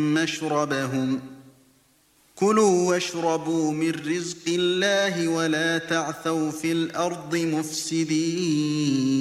مشربهم كلوا واشربوا من رزق الله ولا تعثوا في الأرض مفسدين